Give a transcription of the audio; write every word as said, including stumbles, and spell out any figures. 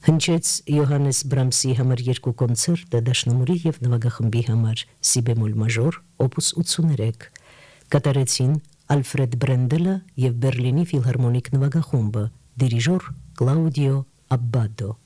Հնչեց Յոհաննես Բրամսի համար երկու կոնցերտը դաշնամուրի և նվագախմբի համար սի բեմոլ մաժոր օպուս ութսուներեք, կատարեցին Ալֆրեդ Բրենդելը և Բերլինի ֆիլհարմոնիկ նվագախումբը, դիրիժոր Կլաուդիո Աբբադո։